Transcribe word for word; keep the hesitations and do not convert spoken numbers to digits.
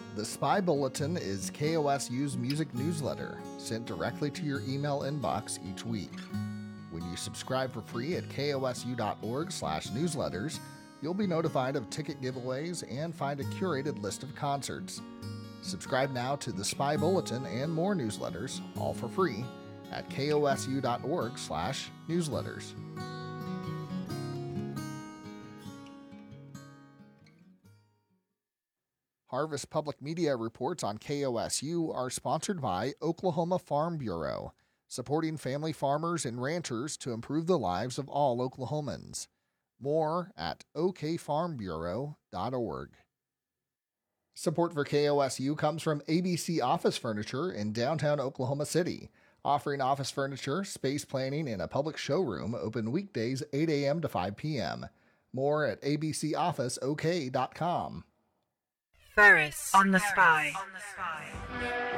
The Spy Bulletin is K O S U's music newsletter, sent directly to your email inbox each week. When you subscribe for free at kosu.org slash newsletters, you'll be notified of ticket giveaways and find a curated list of concerts. Subscribe now to the Spy Bulletin and more newsletters, all for free, at kosu.org slash newsletters. Harvest Public Media reports on K O S U are sponsored by Oklahoma Farm Bureau, supporting family farmers and ranchers to improve the lives of all Oklahomans. More at o k farm bureau dot org. Support for K O S U comes from A B C Office Furniture in downtown Oklahoma City, offering office furniture, space planning, and a public showroom open weekdays eight a.m. to five p.m. More at a b c office o k dot com. Ferris on the Spy.